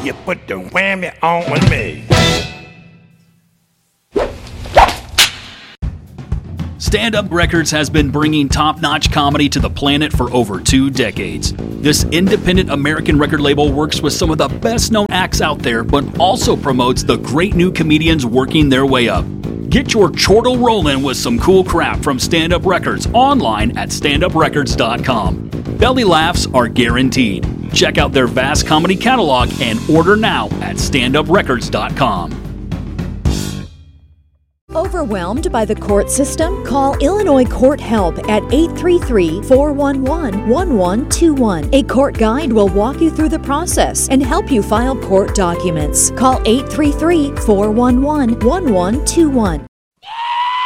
you put the whammy on me. Stand Up Records has been bringing top-notch comedy to the planet for over 2 decades. This independent American record label works with some of the best-known acts out there, but also promotes the great new comedians working their way up. Get your chortle rolling with some cool crap from Stand Up Records online at standuprecords.com. Belly laughs are guaranteed. Check out their vast comedy catalog and order now at standuprecords.com. Overwhelmed by the court system? Call Illinois Court Help at 833-411-1121. A court guide will walk you through the process and help you file court documents. Call 833-411-1121.